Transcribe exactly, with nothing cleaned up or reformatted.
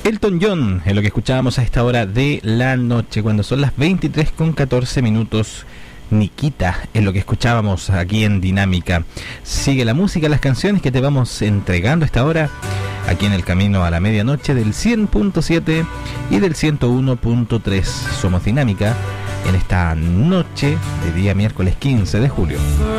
Elton John es lo que escuchábamos a esta hora de la noche, cuando son las veintitrés con catorce minutos. Nikita es lo que escuchábamos aquí en Dinámica. Sigue la música, las canciones que te vamos entregando a esta hora, aquí en el camino a la medianoche del cien punto siete y del ciento uno punto tres. Somos Dinámica en esta noche de día miércoles quince de julio.